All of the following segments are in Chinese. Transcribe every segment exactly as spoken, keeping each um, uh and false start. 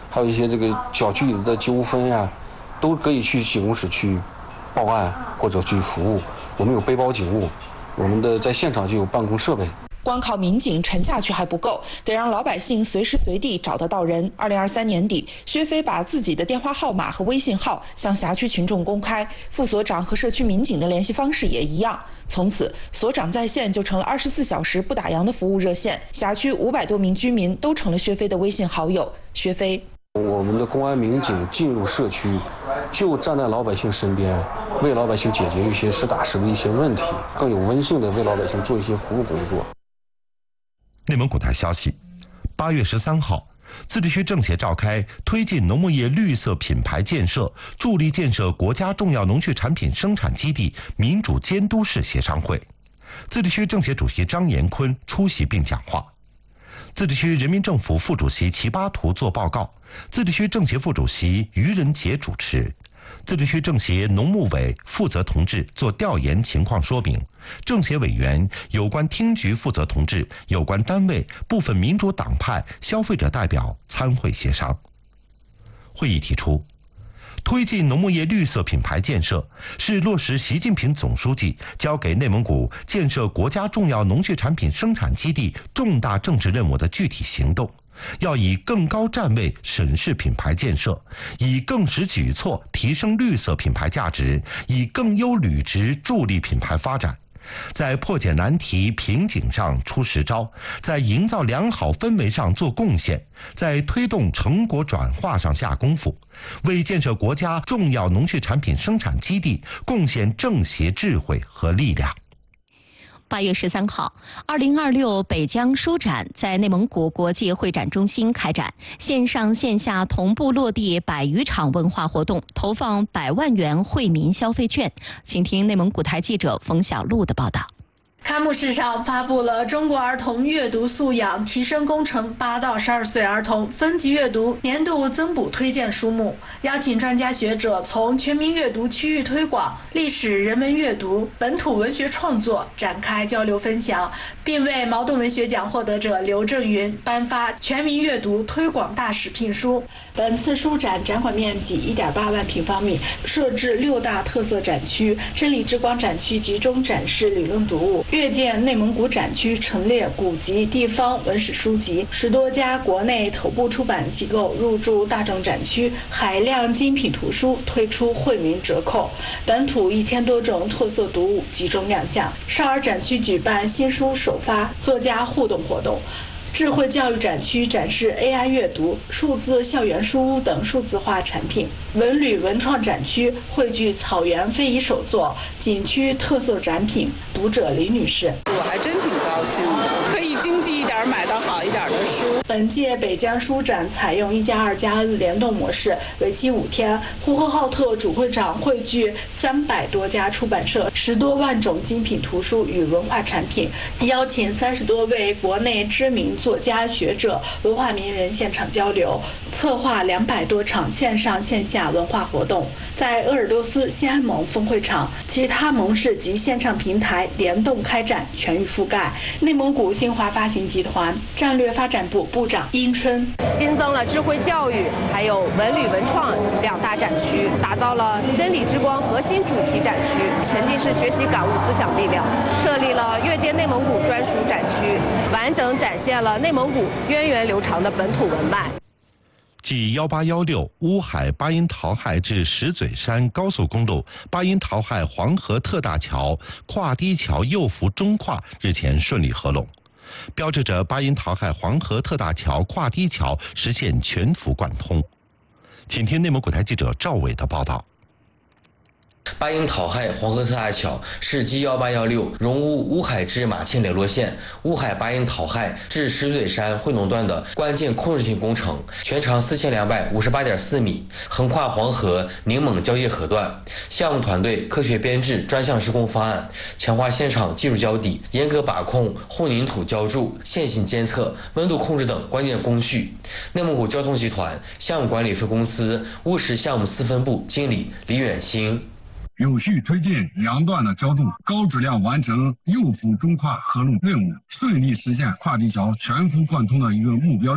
还有一些这个小区里的纠纷呀、啊，都可以去警务室去报案或者去服务。我们有背包警务，我们的在现场就有办公设备。 光靠民警沉下去还不够，得让老百姓随时随地找得到人。二零二三年底，薛飞把自己的电话号码和微信号向辖区群众公开，副所长和社区民警的联系方式也一样。从此，所长在线就成了二十四小时不打烊的服务热线。辖区五百多名居民都成了薛飞的微信好友。薛飞， 我们的公安民警进入社区，就站在老百姓身边，为老百姓解决一些实打实的一些问题，更有温性的为老百姓做一些服务工作。 内蒙古台消息，八月十三号，自治区政协召开推进农牧业绿色品牌建设、助力建设国家重要农畜产品生产基地民主监督室协商会，自治区政协主席张延坤出席并讲话。自治区人民政府副主席齐巴图作报告，自治区政协副主席于仁杰主持。自治区政协农牧委负责同志做调研情况说明，政协委员、有关厅局负责同志、有关单位、部分民主党派、消费者代表参会协商。会议提出，推进农牧业绿色品牌建设是落实习近平总书记交给内蒙古建设国家重要农畜产品生产基地重大政治任务的具体行动。要以更高站位审视品牌建设，以更实举措提升绿色品牌价值，以更优履职助力品牌发展，在破解难题瓶颈上出实招，在营造良好氛围上做贡献，在推动成果转化上下功夫，为建设国家重要农畜产品生产基地贡献政协智慧和力量。 八月十三号，二零二六北疆书展在内蒙古国际会展中心开展，线上线下同步落地百余场文化活动，投放百万元惠民消费券。请听内蒙古台记者冯小璐的报道。 开幕式上发布了中国儿童阅读素养提升工程八到十二岁儿童分级阅读年度增补推荐书目，邀请专家学者从全民阅读区域推广、历史人文阅读、本土文学创作展开交流分享，并为茅盾文学奖获得者刘正云颁发全民阅读推广大使聘书。本次书展展馆面积 一点八万平方米，设置六大特色展区，真理之光展区集中展示理论读物，阅见内蒙古展区陈列古籍、地方文史书籍，十多家国内头部出版机构入驻大众展区，海量精品图书推出惠民折扣，本土一千多种特色读物集中亮相。少儿展区举办新书首发、作家互动活动。智慧教育展区展示 A I 阅读、数字校园书屋等数字化产品。文旅文创展区汇聚草原非遗手作、景区特色展品。读者李女士： 我还真挺高兴的，可以经济一点买到好一点的书。 本届北疆书展采用一加二加 N 联动模式，为期五天。呼和浩特主会场汇聚三百多家出版社、十多万种精品图书与文化产品，邀请三十多位国内知名作家、学者、文化名人现场交流，策划两百多场线上线下文化活动。在鄂尔多斯新安盟峰会场，其他盟市及线上平台联动开展，全域覆盖。内蒙古新华发行集团战略发展部部长殷春： 新增了智慧教育还有文旅文创两大展区，打造了真理之光核心主题展区，沉浸式学习感悟思想力量，设立了阅见内蒙古专属展区，完整展现了内蒙古源远流长的本土文脉。 继幺八幺六乌海巴音陶亥至石嘴山高速公路巴音陶亥黄河特大桥跨堤桥右幅中跨日前顺利合拢，标志着巴音陶亥黄河特大桥跨堤桥实现全幅贯通。请听内蒙古台记者赵伟的报道。 巴音陶亥黄河特大桥是 G 一八一六荣乌乌海至马庆联络线乌海巴音陶亥至石嘴山汇农段的关键控制性工程，全长四千两百五十八点四米，横跨黄河宁蒙交界河段。项目团队科学编制专项施工方案，强化现场技术交底，严格把控混凝土浇筑、线性监测、温度控制等关键工序。内蒙古交通集团项目管理分公司乌石项目司分部经理李远兴： 有序推进两段的交通，高质量完成右幅中跨合拢任务，顺利实现跨堤桥全幅贯通的一个目标任务。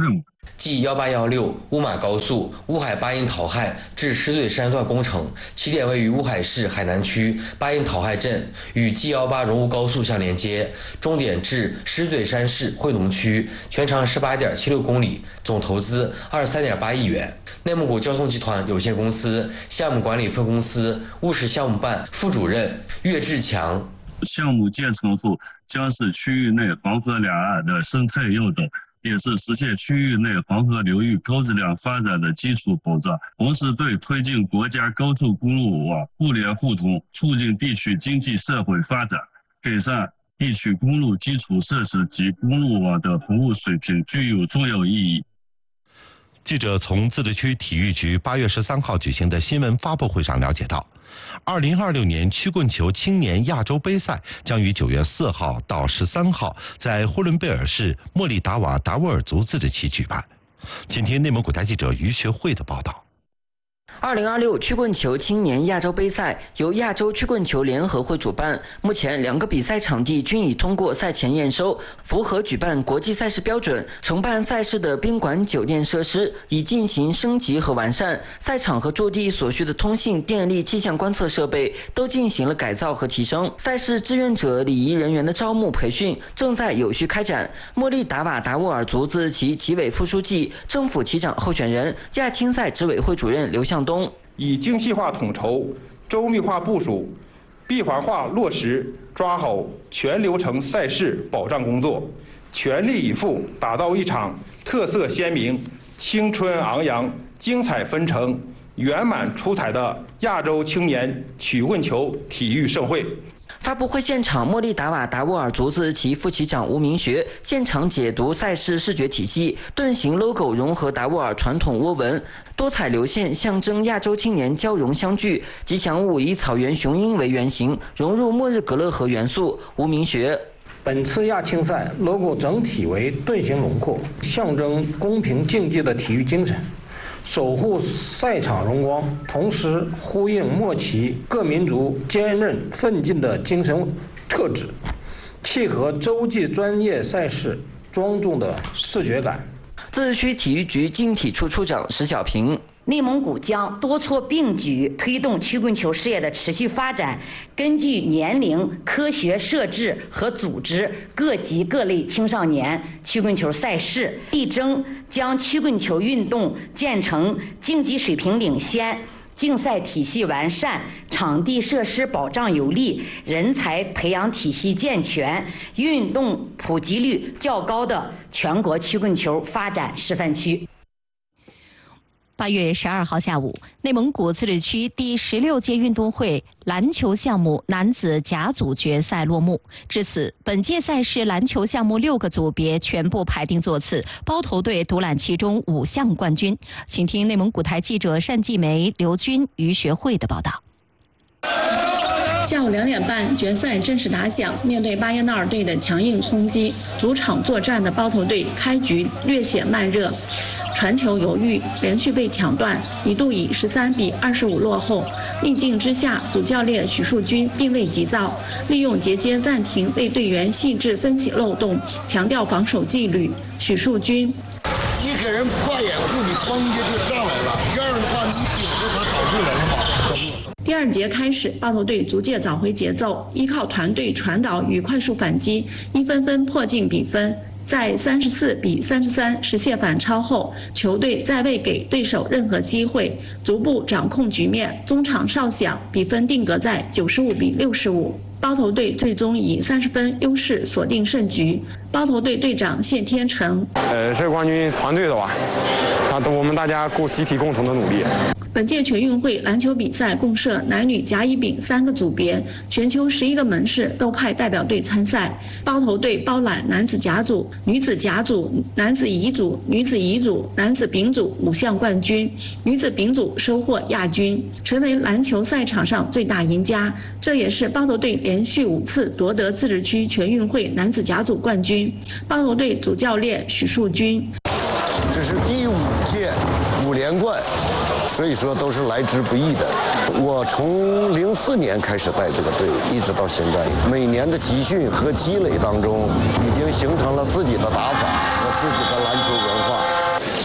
G 一八一六乌马高速乌海巴音讨亥至石嘴山段工程，起点位于乌海市海南区巴音讨亥镇，与 G 一八荣乌高速相连接，终点至石嘴山市惠农区，全长 十八点七六公里，总投资 二十三点八亿元。内蒙古交通集团有限公司项目管理分公司务实项目办副主任岳志强。 项目建成后，将使区域内黄河两岸的生态诱导，也是实现区域内黄河流域高质量发展的基础保障，同时对推进国家高速公路网互联互通、促进地区经济社会发展、改善地区公路基础设施及公路网的服务水平具有重要意义。 记者从自治区体育局八月十三号举行的新闻发布会上了解到，二零二六年曲棍球青年亚洲杯赛将于九月四号到十三号在呼伦贝尔市莫力达瓦达斡尔族自治区举办。请听内蒙古台记者于学慧的报道。 二零二六曲棍球青年亚洲杯赛由亚洲曲棍球联合会主办，目前两个比赛场地均已通过赛前验收，符合举办国际赛事标准。承办赛事的宾馆酒店设施已进行升级和完善，赛场和驻地所需的通信、电力、气象观测设备都进行了改造和提升。赛事志愿者礼仪人员的招募培训正在有序开展。莫力达瓦达斡尔族自治旗旗委副书记、政府旗长候选人、亚青赛执委会主任刘向东。 以精细化统筹、周密化部署、闭环化落实，抓好全流程赛事保障工作，全力以赴打造一场特色鲜明、青春昂扬、精彩纷呈、圆满出彩的亚洲青年曲棍球体育盛会。 发布会现场，莫力达瓦达斡尔族自治旗副旗长吴明学现场解读赛事视觉体系，盾形 logo 融合达斡尔传统倭文，多彩流线象征亚洲青年交融相聚，吉祥物以草原雄鹰为原型，融入末日格勒河元素。吴明学。 本次亚青赛 logo 整体为盾形轮廓，象征公平竞技的体育精神，守护赛场荣光，同时呼应默契各民族坚韧奋进的精神特质，契合洲际专业赛事庄重的视觉感。 自治区体育局竞体处处长石小平。 内蒙古将多措并举推动曲棍球事业的持续发展，根据年龄科学设置和组织各级各类青少年曲棍球赛事，力争将曲棍球运动建成竞技水平领先、竞赛体系完善、场地设施保障有力、人才培养体系健全、运动普及率较高的全国曲棍球发展示范区。 八月十二号下午，内蒙古自治区第十六届运动会篮球项目男子甲组决赛落幕。至此，本届赛事篮球项目六个组别全部排定座次，包头队独揽其中五项冠军。请听内蒙古台记者单继梅、刘军、于学慧的报道。 下午两点半，决赛正式打响。面对巴彦淖尔队的强硬冲击，主场作战的包头队开局略显慢热，传球犹豫，连续被抢断，一度以十三比二十五落后。逆境之下，主教练许树军并未急躁，利用节间暂停为队员细致分析漏洞，强调防守纪律。许树军： 一个人不挂掩护，你哐一下就上来了，这样的话你顶着他导进来了嘛。 第二节开始，包头队逐渐找回节奏，依靠团队传导与快速反击，一分分迫近比分。在三十四比三十三实现反超后，球队再未给对手任何机会，逐步掌控局面。中场哨响，比分定格在九十五比六十五。包头队最终以三十分优势锁定胜局。包头队队长谢天成： 呃，这个冠军团队的吧，他我们大家共集体共同的努力。 本届全运会篮球比赛共设男女甲乙丙三个组别，全球十一个门市都派代表队参赛。包头队包揽男子甲组、女子甲组、男子乙组、女子乙组、男子丙组五项冠军，女子丙组收获亚军，成为篮球赛场上最大赢家。这也是包头队连续五次夺得自治区全运会男子甲组冠军。包头队主教练许树军： 这是第五届五连冠，所以说都是来之不易的。我从零四年开始带这个队，一直到现在，每年的集训和积累当中，已经形成了自己的打法和自己的篮球文化。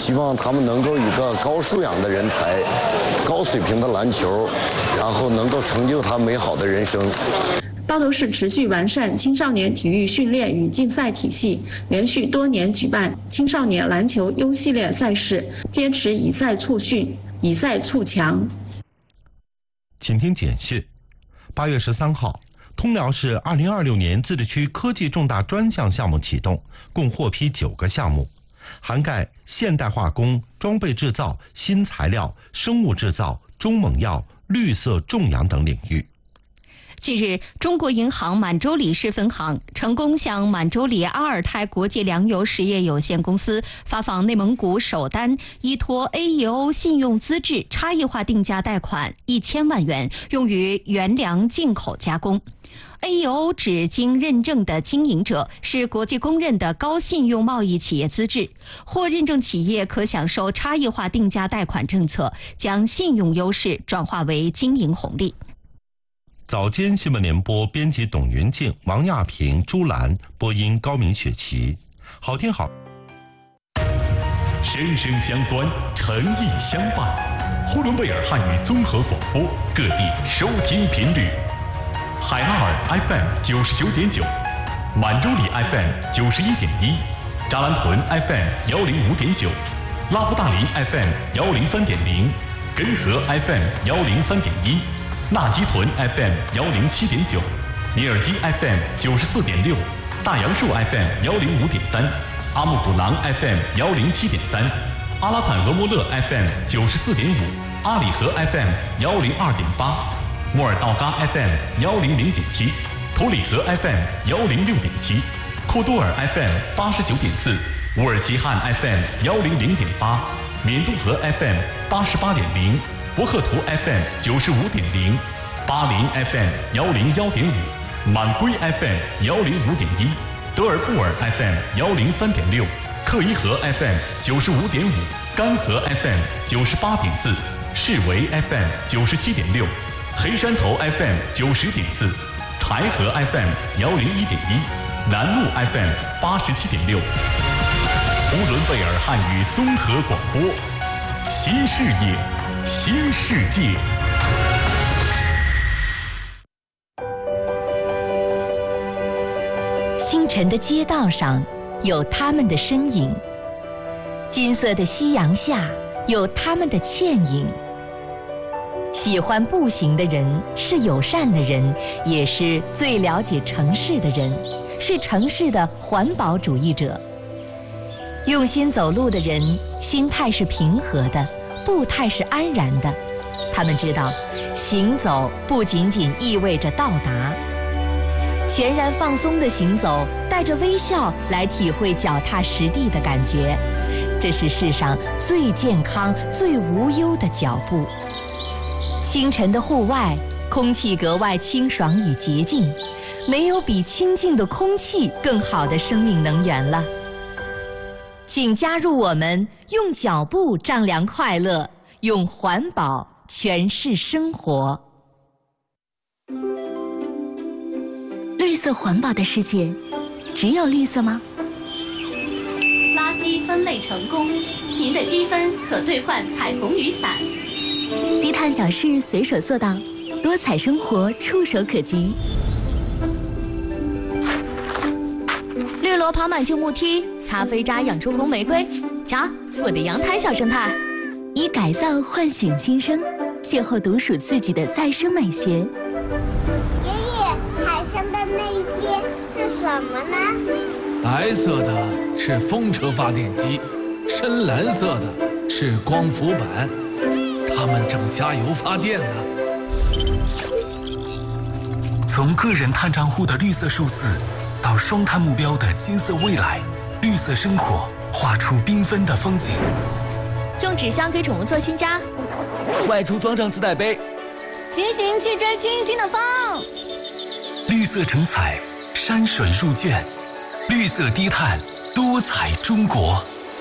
希望他们能够一个高素养的人才，高水平的篮球，然后能够成就他美好的人生。 包头市持续完善青少年体育训练与竞赛体系，连续多年举办青少年篮球优系列赛事，坚持以赛促训、以赛促强。 请听简讯：八月十三号，通辽市二零二六年自治区科技重大专项项目启动，共获批九个项目，涵盖现代化工、装备制造、新材料、生物制造、中猛药、绿色种养等领域。 近日，中国银行满洲里市分行成功向满洲里阿尔泰国际粮油实业有限公司发放内蒙古首单依托 A E O 信用资质差异化定价贷款一千万元，用于原粮进口加工。A E O 指经认证的经营者是国际公认的高信用贸易企业资质，获认证企业可享受差异化定价贷款政策，将信用优势转化为经营红利。 早间新闻联播编辑董云静、王亚平、朱兰，播音高明雪琪。好听好， 声声相关，诚意相伴。呼伦贝尔汉语综合广播，各地收听频率：海拉尔 F M 九十九点九，满洲里 F M 九十一点一，扎兰屯 F M 幺零五点九，拉布大林 F M 幺零三点零，根河 F M 幺零三点一。纳吉屯 F M 幺零七点九，尼尔基 F M 九十四点六，大杨树 F M 幺零五点三，阿木古囊 F M 幺零七点三，阿拉坦俄摩勒 F M 九十四点五，阿里河 F M 幺零二点八，莫尔道嘎 F M 幺零零点七，图里河 F M 幺零六点七，库多尔 F M 八十九点四，乌尔齐汉 F M 幺零零点八，缅都河 F M 八十八点零。博克图 F M 九十五点零，巴林 F M 幺零幺点五，满归 F M 幺零五点一，德尔布尔 F M 幺零三点六，克伊河 F M 九十五点五，干河 F M 九十八点四，士维 F M 九十七点六，黑山头 F M 九十点四，柴河 F M 幺零一点一，南路 F M 八十七点六。呼伦贝尔汉语综合广播，新视野。新世界。 清晨的街道上有他们的身影，金色的夕阳下有他们的倩影。喜欢步行的人是友善的人，也是最了解城市的人，是城市的环保主义者。用心走路的人，心态是平和的，步态是安然的，他们知道，行走不仅仅意味着到达。全然放松的行走，带着微笑来体会脚踏实地的感觉，这是世上最健康、最无忧的脚步。清晨的户外，空气格外清爽与洁净，没有比清净的空气更好的生命能源了。请加入我们，用脚步丈量快乐，用环保诠释生活。绿色环保的世界，只有绿色吗？ 垃圾分类成功，您的积分可兑换彩虹雨伞。 低碳小事随手做到，多彩生活触手可及。 绿萝跑满旧木梯，咖啡渣养出红玫瑰。瞧，我的阳台小生态。 以改造唤醒新生，邂逅独属自己的再生美学。 爷爷，海上的那些是什么呢？ 白色的是风车发电机，深蓝色的是光伏板，它们正加油发电呢。 从个人碳账户的绿色数字，到双碳目标的金色未来，绿色生活画出缤纷的风景。 用纸箱给宠物做新家， 外出装上自带杯， 骑行去追清新的风。 绿色成彩，山水入卷，绿色低碳，多彩中国。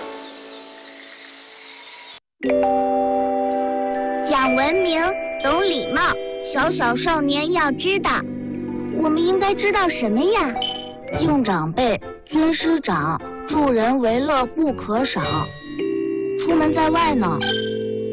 讲文明，懂礼貌，小小少年要知道。我们应该知道什么呀？敬长辈，尊师长，助人为乐不可少。 出门在外呢。